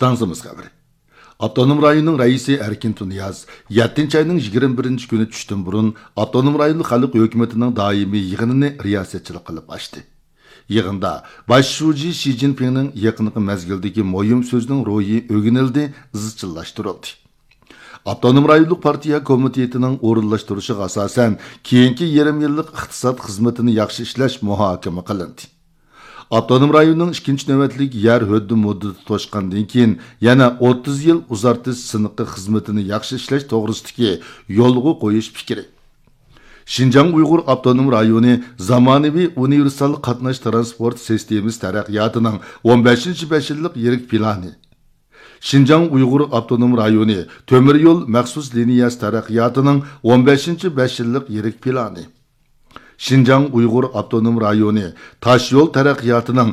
Stansımız xəbəri. Avtonom rayonunun rəisi Erkin Tuniyaz 7 ayının 21 günü düşdün burun Avtonom rayonluq xalq hökumətinin daimi yığınını riyasetçilik qılıb açdı. Yığında baş şuji Xi Jinping'nin yakınlığı mezgildeki moyum sözünün ruhi ögünildi, izchillaştırıldı. Avtonom rayonluq partiya komitetinin orunlaştırışı asasen keyinki yarım yıllık iqtisad xizmetini yaxşı işləş muhakeme qılındı. Avtonom rayonunun 2. növbətlik yer höddü muddəti toşqandan keyin yana 30 yıl uzartış sınıqı xizmetini yaxşı işləş toğrısındakı yolğu qoyuş fikri. Şinjan Uyghur Avtonom rayonu zamonaviy universal qatnash transport sistemasi taraqqiyotinin 15-5 yillik yirik plani. Şinjan Uyghur Avtonom rayonu temir yo'l maxsus liniyasi taraqqiyotinin 15-5 yillik yirik plani. Şinjan Uyghur Avtonom rayonu taş yol taraqqiyotinin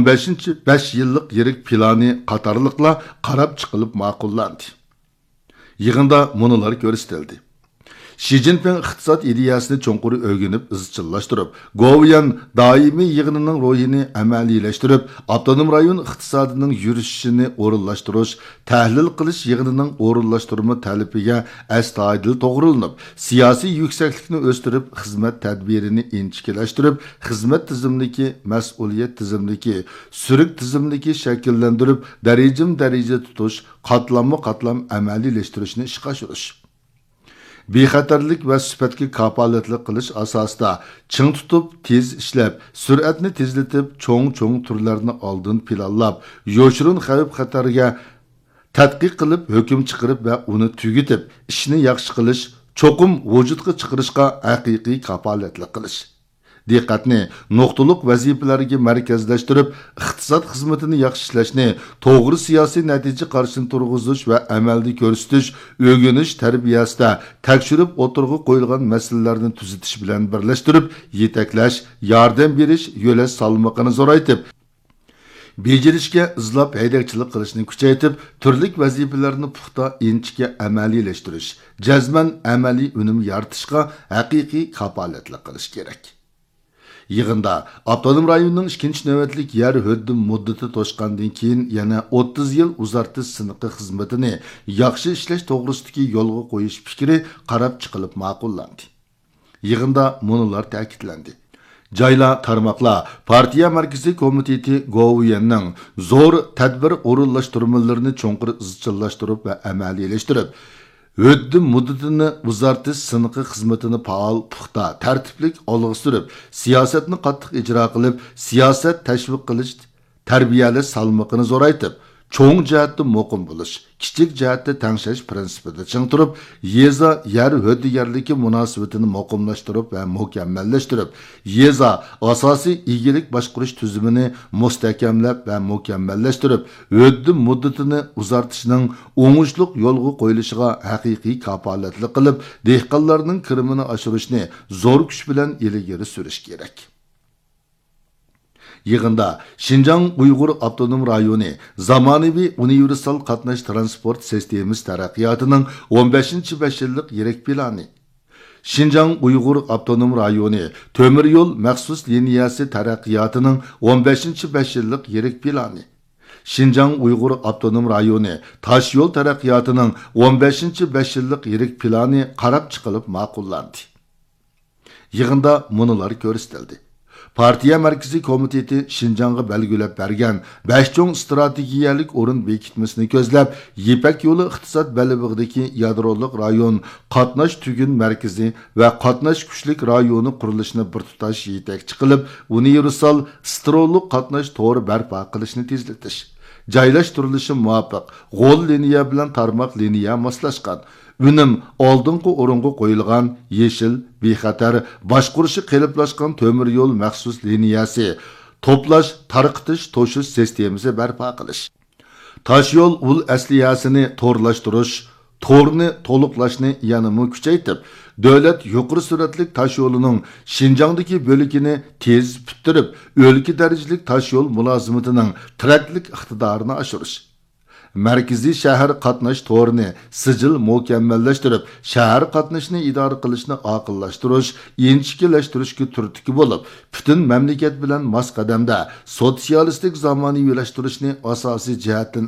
15-5 yillik yirik plani qatorliqla qarab chiqilib ma'qullandı. Yig'inda munolar ko'rsatildi. Xi Jinping iqtisod ideyasini cho'nqur o'rganib, izchillashtirib, Govian doimiy yig'inining ro'yini amaliyleştirib, avtonom rayon iqtisodining yurishini o'rinlashtirish, tahlil qilish yig'inining o'rinlashtirma talabiga astoydil to'g'rilanib, siyosiy yuksaklikni o'stirib, xizmat tadbirini inchikilashtirib, xizmat tizimligi, mas'uliyat tizimligi, surik tizimligi shakllantirib, daraja tutish, qatlam amaliyleştirishni ishga oshirish. Bexatarlik va sifatga kapolatlik qilish asosida ching tutib, tez ishlab, sur'atni tezlatib, cho'ng turlarni oldin planlab, yo'shirin xavf-xatarga tadqiq qilib, hukm chiqarib va uni tugitib, ishni yaxshi qilish, cho'qim vujudga chiqarishga haqiqiy kapolatlik qilish. Diqqatni nuqtaliq vazifalarga markazlashtirib, iqtisod xizmatini yaxshi ishlashni, to'g'ri siyosiy natija qarshini turg'izish va amalda ko'rsatish, o'rganish tarbiyasida tekshirib o'tirg'i qo'yilgan masalalarni tuzatish bilan birlashtirib, yetaklash, yordam berish yo'li salmoqini zo'raytib, bejirishga izlab haydakchilik qilishni kuchaytirib, turli vazifalarni puxta inchga amaliylashtirish, jazman amaliy unum yaratishga haqiqiy kapolatlik qilish kerak. Yığında Avtonom rayonunun 2. növbətlik yer höddü muddəti toşqandan keyin yana 30 yıl uzartış sınıqı xizmetini yaxşı işləş toğrısındakı yolğa qoyuş fikri qarab chiqilib ma'qullandı. Yığında munolar ta'kidlandi. Jayla tarmoqlar partiya markaziy komiteti Goviyanning zo'r tadbir o'rinlashtirmalarini cho'nqur izchillashtirib va amaliyleştirib, Höddü muddatini uzartish sınıqı xizmetini faal, puxta, tartiblik olg'a surib, siyosatni qattiq ijro qilib, siyosat tashviq qilish, tarbiyali salmoqini zo'raytib, cho'ng jihatda muqim bo'lish, kichik jihatda tangshash prinsipida ching turib, yeza yer höddigarligi munosabatini muqimlashtirib va mukammallashtirib, yeza asosiy egilik boshqarish tuzumini mustahkamlab va mukammallashtirib, höddi muddatini uzartishning o'ngishli yo'lga qo'yilishiga haqiqiy kapolatlik qilib, dehqonlarning kirimini oshirishni zo'r kuch bilan ilgari surish kerak. Yığında Şinjan Uyghur Avtonom rayonu zamonaviy universal qatnash transport sistemasi taraqqiyotining 15-5 yillik yirik plani. Şinjan Uyghur Avtonom rayonu temir yo'l maxsus liniyasi taraqqiyotining 15-5 yillik yirik plani. Şinjan Uyghur Avtonom rayonu taş yo'l taraqqiyotining 15-5 yillik yirik plani qarab chiqilib ma'qullandı. Yığında munolar ko'rsatildi. Partiya markaziy komiteti Şinjanga belgilab bergan 5 cho'ng strategiyalik o'rin bekitmasini ko'zlab, Yipak yo'li iqtisod balibig'idagi yadrolik rayon, qatnash tugun markazi va qatnash kuchlik rayoni qurilishini bir tutash yetakchi qilib, universal strollik qatnash to'g'ri barpo qilishni tezlatish. Joylashtirilishi muvofiq, g'o'l liniya bilan tarmoq liniya moslashgan. Unum oldingi o'ringa qo'yilgan yeshil, bexatar, boshqurishi qeliplashgan temir yo'l maxsus liniyasi, to'plash, tarqitish, to'shish sistemasi barpo qilish. Tosh yo'l ul asliyasini to'rlashtirish, to'rni to'liqlashni yanada kuchaytirib, davlat yuqori sur'atli tosh yo'lining Şinjangdagi bo'lagini tez bitirib, o'lka darajalik tosh yo'l mulozimatining traklik iqtidorini oshirish. Merkezi shahar qatnash to'rini sijil mukammallashtirib, shahar qatnashini idora qilishni aqllashtirish, inchikilashtirishga turtki bo'lib, butun mamlakat bilan mos qadamda sotsialistik zamoniyylashtirishni asosiy jihatdan